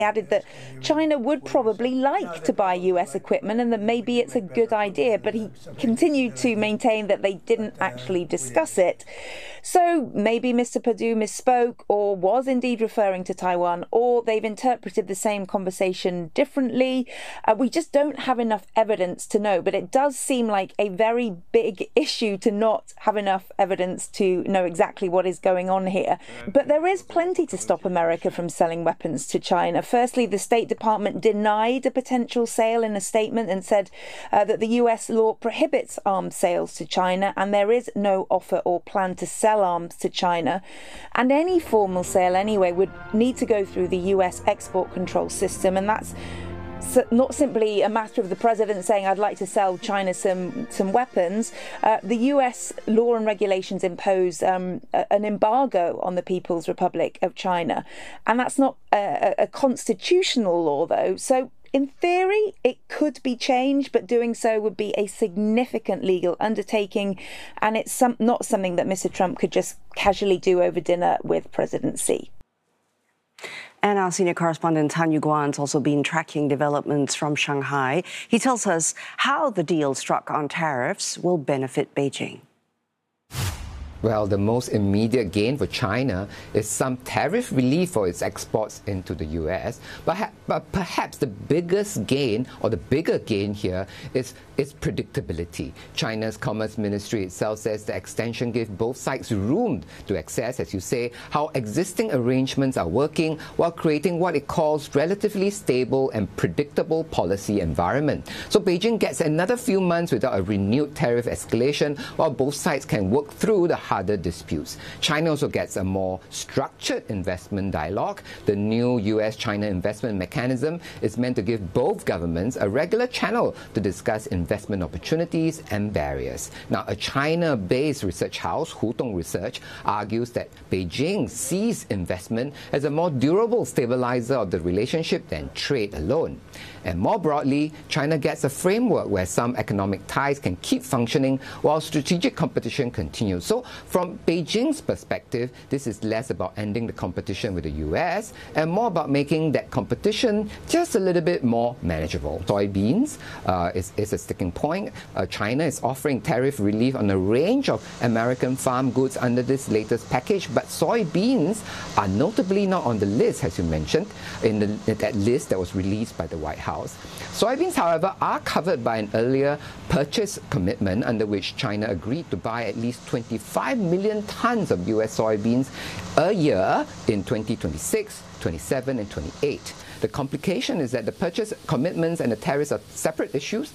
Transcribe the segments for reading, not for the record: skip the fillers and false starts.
added that China would probably like to buy US equipment and that maybe it's a good idea, but he continued to maintain that they didn't actually discuss it. So maybe Mr. Perdue misspoke or was indeed referring to Taiwan, or they've interpreted the same conversation differently. We just don't have enough evidence to know, but it does seem like a very big issue to not have enough evidence to know exactly what is going on here. But there is plenty to stop America from selling weapons to China. Firstly, the State Department denied a potential sale in a statement and said that the US law prohibits arms sales to China, and there is no offer or plan to sell arms to China. And any formal sale anyway would need to go through the US export control system, and that's not simply a matter of the president saying, I'd like to sell China some weapons. The US law and regulations impose an embargo on the People's Republic of China. And that's not a constitutional law, though. So in theory, it could be changed, but doing so would be a significant legal undertaking. And it's not something that Mr. Trump could just casually do over dinner with President Xi. And our senior correspondent Tan Yu-Guan's also been tracking developments from Shanghai. He tells us how the deal struck on tariffs will benefit Beijing. Well, the most immediate gain for China is some tariff relief for its exports into the US. But perhaps the biggest gain, or the bigger gain here, is its predictability. China's Commerce Ministry itself says the extension gave both sides room to assess, as you say, how existing arrangements are working while creating what it calls relatively stable and predictable policy environment. So Beijing gets another few months without a renewed tariff escalation, while both sides can work through the harder disputes. China also gets a more structured investment dialogue. The new US-China investment mechanism is meant to give both governments a regular channel to discuss investment opportunities and barriers. Now, a China-based research house, Hutong Research, argues that Beijing sees investment as a more durable stabilizer of the relationship than trade alone. And more broadly, China gets a framework where some economic ties can keep functioning while strategic competition continues. So from Beijing's perspective, this is less about ending the competition with the US and more about making that competition just a little bit more manageable. Soybeans is a sticking point. China is offering tariff relief on a range of American farm goods under this latest package, but soybeans are notably not on the list, as you mentioned, in that list that was released by the White House. Soybeans, however, are covered by an earlier purchase commitment under which China agreed to buy at least 25 million tons of US soybeans a year in 2026, 27 and 28. The complication is that the purchase commitments and the tariffs are separate issues.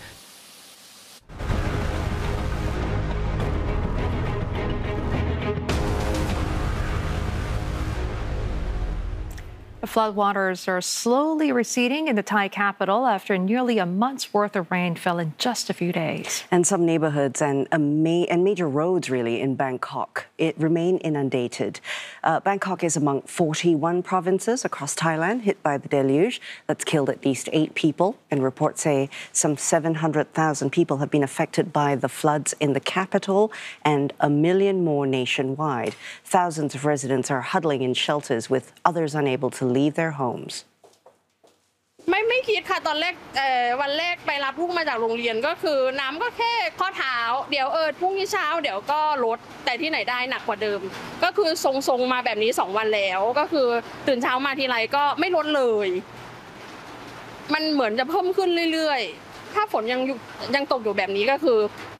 Floodwaters are slowly receding in the Thai capital after nearly a month's worth of rain fell in just a few days. And some neighborhoods and major roads, really, in Bangkok, it remain inundated. Bangkok is among 41 provinces across Thailand hit by the deluge that's killed at least 8 people. And reports say some 700,000 people have been affected by the floods in the capital and 1 million more nationwide. Thousands of residents are huddling in shelters with others unable to leave their homes. ไม่คิดค่ะตอนแรกวันแรกไปรับลูกมาจากโรงเรียนก็คือน้ำก็แค่ข้อเท้าเดี๋ยวพรุ่งนี้เช้าเดี๋ยวก็ลดแต่ที่ไหนได้หนักกว่าเดิมก็คือทรงๆมาแบบนี้2วันแล้วก็คือตื่นเช้ามาทีไรก็ไม่ลดเลยมันเหมือนจะเพิ่มขึ้นเรื่อยๆถ้าฝนยังตกอยู่แบบนี้ก็คือ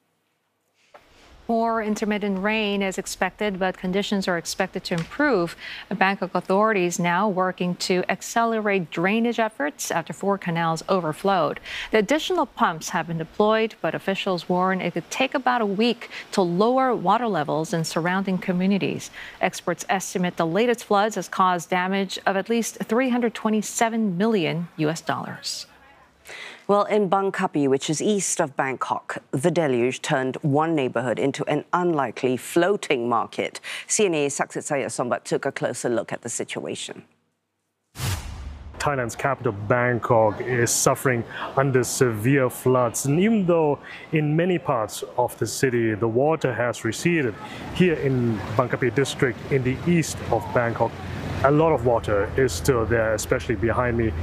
More intermittent rain is expected, but conditions are expected to improve. Bangkok authorities now working to accelerate drainage efforts after 4 canals overflowed. The additional pumps have been deployed, but officials warn it could take about a week to lower water levels in surrounding communities. Experts estimate the latest floods has caused damage of at least $327 million. Well, in Bang Kapi, which is east of Bangkok, the deluge turned one neighborhood into an unlikely floating market. CNA's Saksit Sayasombat took a closer look at the situation. Thailand's capital, Bangkok, is suffering under severe floods. And even though in many parts of the city, the water has receded, here in Bang Kapi district in the east of Bangkok, a lot of water is still there, especially behind me.